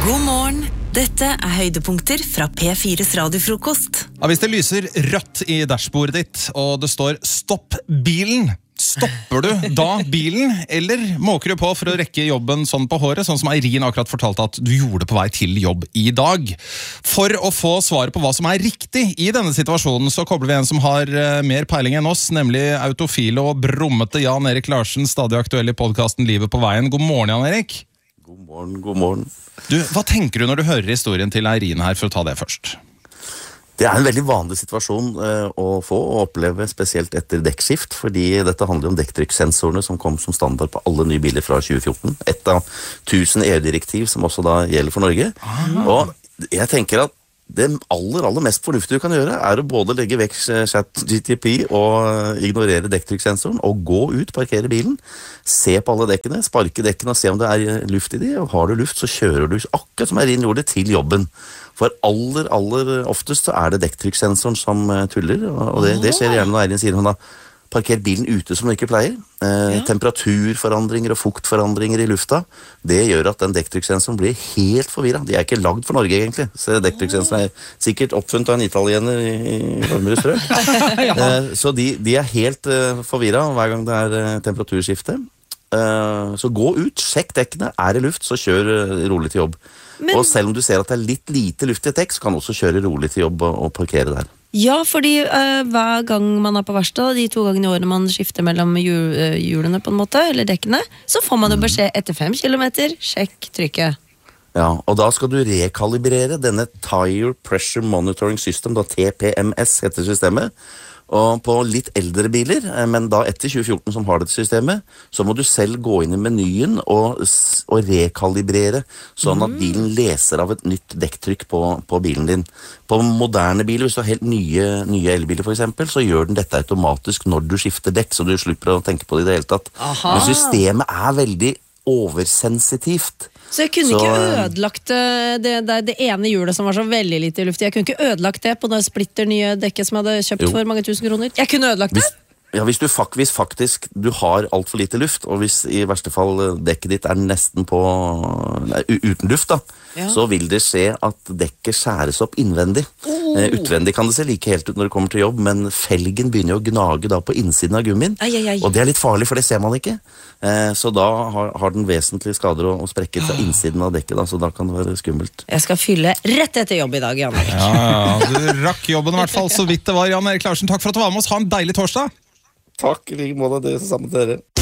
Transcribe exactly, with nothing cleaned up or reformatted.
God morgen, dette er høydepunkter fra P fires radiofrokost. Ja, hvis det lyser rødt i dashbordet ditt, og det står stopp bilen, stopper du da bilen, eller måker du på for å rekke jobben sånn på håret, sånn som Eirin akkurat fortalte at du gjorde på vei til jobb i dag? For å få svaret på hva som er riktig i denne situasjonen, så kobler vi en som har uh, mer peiling enn oss, nemlig autofile og brummete Jan Erik Larsen, stadig aktuell i podcasten Livet på veien. God morgen, Jan Erik. God morgen, god morgen. Du, hva tenker du når du hører historien til Eirin her, for å ta det først? Det er en veldig vanlig situasjon uh, å få og oppleve, spesielt etter dekkskift, fordi dette handler om dekktrykksensorene som kom som standard på alle nye biler fra tjue fjorten. Et av tusen E U-direktiv som også da gjelder for Norge. Ah. Og jeg tenker at det aller, aller mest fornuftige du kan gjøre er å både legge vekk ChatGPT og ignorere dekktrykksensoren og gå ut, parkere bilen, se på alle dekkene, sparke dekkene og se om det er luft i de, og har du luft så kjører du akkurat som Eirin gjorde til jobben. For aller, aller oftest så er det dekktrykksensoren som tuller, og det, det skjer gjerne når Eirin sier hun da parkert bilen ute som hun ikke pleier. Eh, ja. Temperaturforandringer og fuktforandringer i lufta, det gjør at den dekktrykksensoren blir helt forvirret. De er ikke lagd for Norge egentlig, så dekktrykksensoren er sikkert oppfunnet av en italiener i, i varmere strøk. ja. eh, så de, de er helt uh, forvirret hver gang det er uh, temperaturskifte. Uh, så gå ut, sjekk dekkene, er det luft, så kjør uh, rolig til jobb. Men... Og selv om du ser at det er litt lite luft i dekk, så kan du også kjøre rolig til jobb og, og parkere der. Ja, fordi uh, hver gang man er på verksted, de to gangene i året man skifter mellom hjul, uh, hjulene på en måte, eller dekkene, så får man jo beskjed etter fem kilometer, sjekk trykket. Ja, og da skal du rekalibrere denne Tire Pressure Monitoring System, da T P M S heter systemet. Og på litt eldre biler, men da etter tjue fjorten som har dette systemet, så må du selv gå inn i menyen og, og rekalibrere, sånn at bilen leser av et nytt dekktrykk på, på bilen din. På moderne biler, hvis du har helt nye, nye elbiler for eksempel, så gjør den dette automatisk når du skifter dekk, så du slipper å tenke på det i det hele tatt. Aha. Men systemet er veldig oversensitivt. Så jeg kunne så, ikke ødelagt det, det, det ene hjulet som var så veldig lite i luft. Jeg kunne ikke ødelagt det på det splitter nye dekket som jeg hadde kjøpt jo. for mange tusen kroner. Jeg kunne ødelagt hvis, det. Ja, hvis du hvis faktisk du har alt for lite luft, og hvis i verste fall dekket ditt er nesten på nei, uten luft da, ja. så vil det skje at dekket skjæres opp innvendig. Oh. Eh, utvendig kan det se like helt ut når det kommer til jobb, men felgen begynner jo å gnage da på innsiden av gummien. Ai, ai, ai. Og det er litt farlig, for det ser man ikke. Eh, så da har, har den vesentlige skader og, og sprekker fra innsiden av dekket, da, så da kan det være skummelt. Jeg skal fylle rett etter jobb i dag, Jan Erik. Ja, ja, du rakk jobben i hvert fall, så vidt det var. Jan Erik Larsen, takk for at du var med oss. Ha en deilig torsdag. Takk, i like måte, det er sammen til dere.